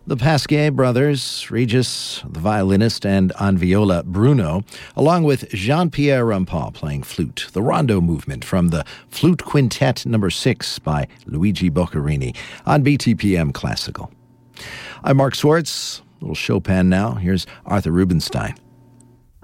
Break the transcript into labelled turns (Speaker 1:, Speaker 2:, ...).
Speaker 1: The Pasquet brothers, Regis, the violinist, and on viola, Bruno, along with Jean-Pierre Rampal playing flute. The Rondo Movement from the Flute Quintet No. 6 by Luigi Boccherini on BTPM Classical. I'm Mark Swartz. A little Chopin now. Here's Arthur Rubinstein.